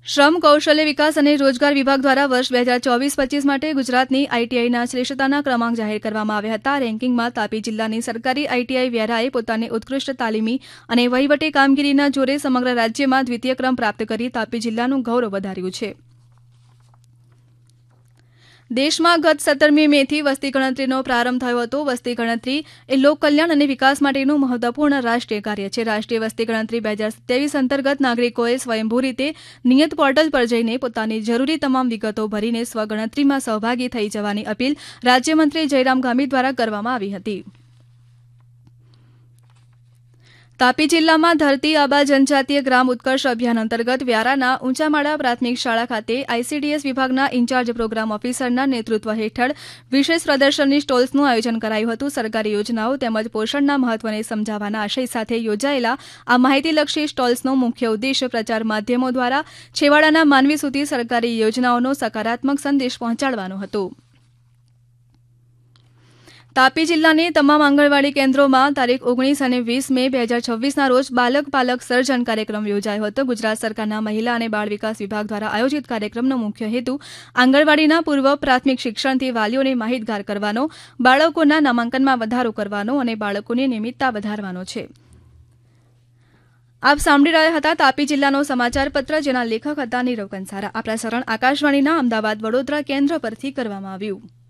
શ્રમ કૌશલ્ય વિકાસ અને રોજગાર વિભાગ દ્વારા વર્ષ 2024-25 માટે ગુજરાતની આઈટીઆઈના શ્રેષ્ઠતાના ક્રમાંક જાહેર કરવામાં આવ્યા હતા. રેન્કિંગમાં તાપી જિલ્લાની સરકારી આઈટીઆઈ વ્યારાએ પોતાની ઉત્કૃષ્ટ તાલીમી અને વહીવટી કામગીરીના જોરે સમગ્ર રાજ્યમાં દ્વિતીય ક્રમ પ્રાપ્ત કરી તાપી જિલ્લાનું ગૌરવ વધાર્યું છે. દેશમાં ગત 17મી મેથી વસ્તી ગણતરીનો પ્રારંભ થયો હતો. વસ્તી ગણતરી એ લોકકલ્યાણ અને વિકાસ માટેનું મહત્વપૂર્ણ રાષ્ટ્રીય કાર્ય છે. રાષ્ટ્રીય વસ્તી ગણતરી 2027 અંતર્ગત નાગરિકોએ સ્વયંભૂ રીતે નિયત પોર્ટલ પર જઈને પોતાની જરૂરી તમામ વિગતો ભરીને સ્વગણતરીમાં સહભાગી થઈ જવાની અપીલ રાજ્યમંત્રી જયરામ ગામિત દ્વારા કરવામાં આવી હતી. તાપી જિલ્લામાં ધરતી આબા જનજાતીય ગ્રામ ઉત્કર્ષ અભિયાન અંતર્ગત વ્યારાના ઊંચામાળા પ્રાથમિક શાળા ખાતે આઈસીડીએસ વિભાગના ઇન્ચાર્જ પ્રોગ્રામ ઓફિસરના નેતૃત્વ હેઠળ વિશેષ પ્રદર્શનની સ્ટોલ્સનું આયોજન કરાયું હતું. સરકારી યોજનાઓ તેમજ પોષણના મહત્વને સમજાવવાના આશય સાથે યોજાયેલા આ માહિતીલક્ષી સ્ટોલ્સનો મુખ્ય ઉદ્દેશ્ય પ્રચાર માધ્યમો દ્વારા છેવાડાના માનવી સુધી સરકારી યોજનાઓનો સકારાત્મક સંદેશ પહોંચાડવાનો હતો. તાપી જિલ્લાની તમામ આંગણવાડી કેન્દ્રોમાં તારીખ 19 અને 20 મે 2026ના રોજ બાલક પાલક સર્જન કાર્યક્રમ યોજાયો હતો. ગુજરાત સરકારના મહિલા અને બાળ વિકાસ વિભાગ દ્વારા આયોજિત કાર્યક્રમનો મુખ્ય હેતુ આંગણવાડીના પૂર્વ પ્રાથમિક શિક્ષણથી વાલીઓને માહિતગાર કરવાનો, બાળકોના નામાંકનમાં વધારો કરવાનો અને બાળકોની નિયમિતતા વધારવાનો છે. આપ સાંભળી રહ્યા હતા તાપી જિલ્લાનો સમાચાર પત્ર, જેના લેખક હતા નીરવ કંસારા. આ પ્રસારણ આકાશવાણીના અમદાવાદ વડોદરા કેન્દ્ર પરથી કરવામાં આવ્યું.